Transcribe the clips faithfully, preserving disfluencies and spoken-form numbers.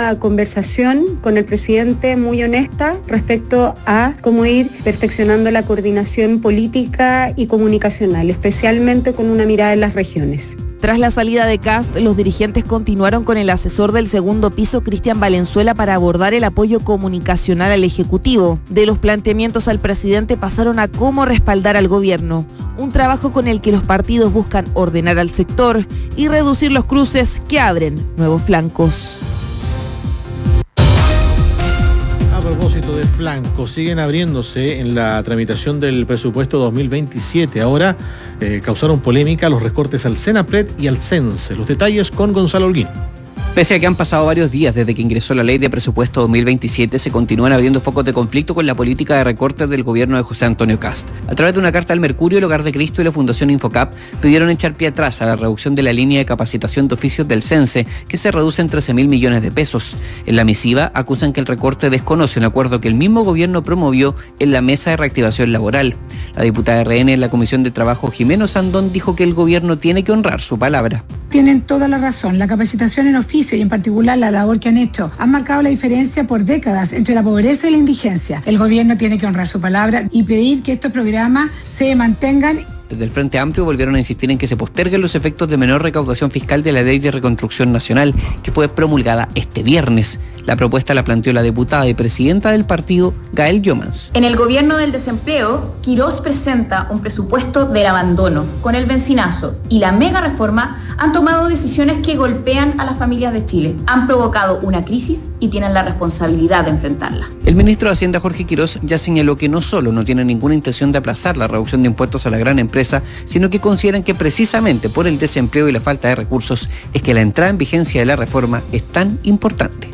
una conversación con el presidente muy honesta respecto a cómo ir perfeccionando la coordinación política y comunicacional, especialmente con una mirada en las regiones. Tras la salida de Kast, los dirigentes continuaron con el asesor del segundo piso, Cristian Valenzuela, para abordar el apoyo comunicacional al Ejecutivo. De los planteamientos al presidente pasaron a cómo respaldar al gobierno. Un trabajo con el que los partidos buscan ordenar al sector y reducir los cruces que abren nuevos flancos. A propósito de flancos, siguen abriéndose en la tramitación del presupuesto dos mil veintisiete. Ahora eh, causaron polémica los recortes al Senapred y al Cense. Los detalles con Gonzalo Holguín. Pese a que han pasado varios días desde que ingresó la ley de presupuesto dos mil veintisiete, se continúan abriendo focos de conflicto con la política de recortes del gobierno de José Antonio Kast. A través de una carta al Mercurio, el Hogar de Cristo y la Fundación Infocap pidieron echar pie atrás a la reducción de la línea de capacitación de oficios del Cense, que se reduce en trece mil millones de pesos. En la misiva acusan que el recorte desconoce un acuerdo que el mismo gobierno promovió en la Mesa de Reactivación Laboral. La diputada R N en la Comisión de Trabajo, Jimeno Sandón, dijo que el gobierno tiene que honrar su palabra. Tienen toda la razón. La capacitación en oficio y en particular la labor que han hecho han marcado la diferencia por décadas entre la pobreza y la indigencia. El gobierno tiene que honrar su palabra y pedir que estos programas se mantengan. Desde el Frente Amplio volvieron a insistir en que se posterguen los efectos de menor recaudación fiscal de la Ley de Reconstrucción Nacional, que fue promulgada este viernes. La propuesta la planteó la diputada y presidenta del partido, Gael Yomans. En el gobierno del desempleo, Quirós presenta un presupuesto del abandono. Con el bencinazo y la mega reforma han tomado decisiones que golpean a las familias de Chile. Han provocado una crisis y tienen la responsabilidad de enfrentarla. El ministro de Hacienda, Jorge Quirós, ya señaló que no solo no tiene ninguna intención de aplazar la reducción de impuestos a la gran empresa, sino que consideran que precisamente por el desempleo y la falta de recursos es que la entrada en vigencia de la reforma es tan importante.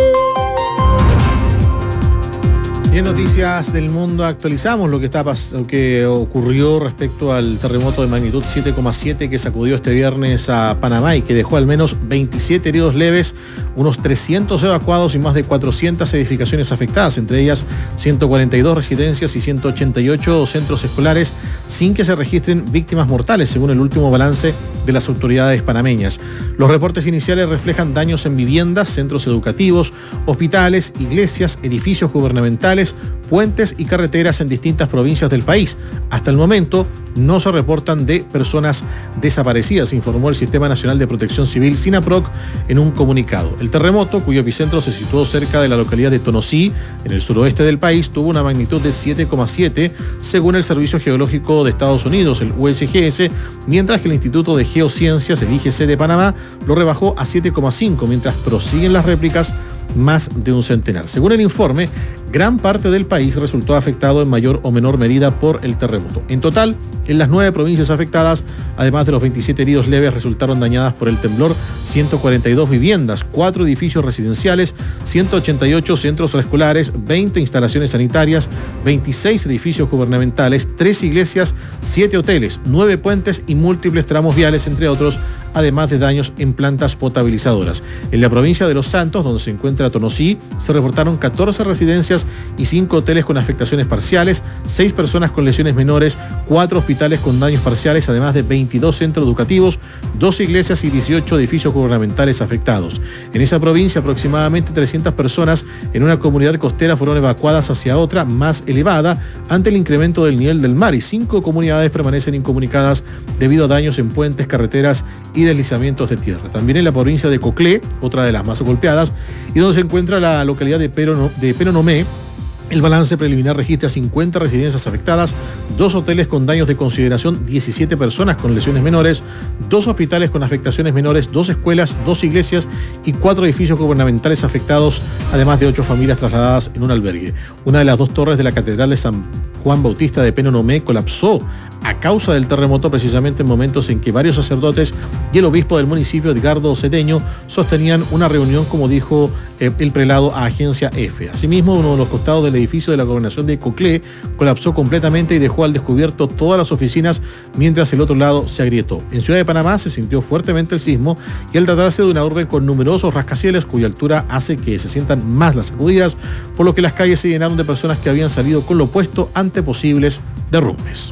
Y en noticias del mundo actualizamos lo que, está, lo que ocurrió respecto al terremoto de magnitud siete coma siete que sacudió este viernes a Panamá y que dejó al menos veintisiete heridos leves, unos trescientos evacuados y más de cuatrocientas edificaciones afectadas, entre ellas ciento cuarenta y dos residencias y ciento ochenta y ocho centros escolares, sin que se registren víctimas mortales, según el último balance de las autoridades panameñas. Los reportes iniciales reflejan daños en viviendas, centros educativos, hospitales, iglesias, edificios gubernamentales, puentes y carreteras en distintas provincias del país. Hasta el momento no se reportan de personas desaparecidas, informó el Sistema Nacional de Protección Civil, SINAPROC, en un comunicado. El terremoto, cuyo epicentro se situó cerca de la localidad de Tonosí, en el suroeste del país, tuvo una magnitud de siete coma siete, según el Servicio Geológico de Estados Unidos, el U S G S, mientras que el Instituto de Geociencias, el I G C de Panamá, lo rebajó a siete coma cinco, mientras prosiguen las réplicas más de un centenar. Según el informe, gran parte del país resultó afectado en mayor o menor medida por el terremoto. En total, en las nueve provincias afectadas, además de los veintisiete heridos leves, resultaron dañadas por el temblor ciento cuarenta y dos viviendas, cuatro edificios residenciales, ciento ochenta y ocho centros escolares, veinte instalaciones sanitarias, veintiséis edificios gubernamentales, tres iglesias, siete hoteles, nueve puentes y múltiples tramos viales, entre otros, además de daños en plantas potabilizadoras. En la provincia de Los Santos, donde se encuentra Tonosí, se reportaron catorce residencias y cinco hoteles con afectaciones parciales, seis personas con lesiones menores, cuatro hospitales con daños parciales, además de veintidós centros educativos, dos iglesias y dieciocho edificios gubernamentales afectados. En esa provincia, aproximadamente trescientas personas en una comunidad costera fueron evacuadas hacia otra más elevada ante el incremento del nivel del mar, y cinco comunidades permanecen incomunicadas debido a daños en puentes, carreteras y deslizamientos de tierra. También en la provincia de Coclé, otra de las más golpeadas, y donde se encuentra la localidad de Perono, de Penonomé, el balance preliminar registra cincuenta residencias afectadas, dos hoteles con daños de consideración, diecisiete personas con lesiones menores, dos hospitales con afectaciones menores, dos escuelas, dos iglesias y cuatro edificios gubernamentales afectados, además de ocho familias trasladadas en un albergue. Una de las dos torres de la Catedral de San Juan Bautista de Penonomé colapsó a causa del terremoto, precisamente en momentos en que varios sacerdotes y el obispo del municipio, Edgardo Cedeño, sostenían una reunión, como dijo eh, el prelado a Agencia F. Asimismo, uno de los costados del edificio de la gobernación de Coclé colapsó completamente y dejó al descubierto todas las oficinas, mientras el otro lado se agrietó. En Ciudad de Panamá se sintió fuertemente el sismo, y al tratarse de una urbe con numerosos rascacielos cuya altura hace que se sientan más las sacudidas, por lo que las calles se llenaron de personas que habían salido con lo opuesto ante posibles derrumbes.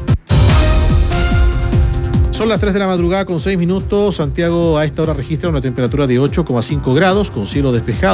Son las tres de la madrugada con seis minutos. Santiago a esta hora registra una temperatura de ocho coma cinco grados con cielo despejado.